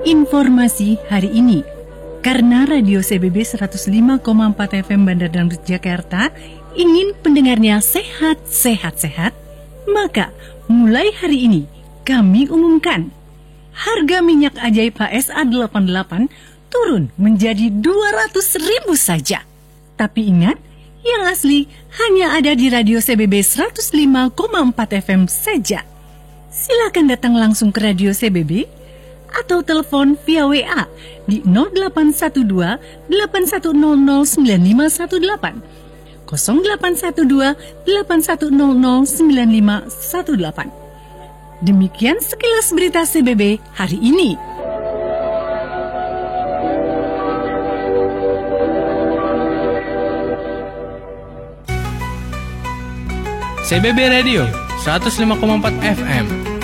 Informasi hari ini. Karena Radio CBB 105,4 FM Bandar Dangdut Jakarta ingin pendengarnya sehat, maka mulai hari ini kami umumkan harga minyak ajaib HSA 88 turun menjadi 200.000 saja. Tapi ingat, yang asli hanya ada di Radio CBB 105,4 FM saja. Silakan datang langsung ke Radio CBB atau telepon via WA di 0812 8100 9518, 0812 8100 9518. Demikian sekilas berita CBB hari ini. CBB Radio 105,4 FM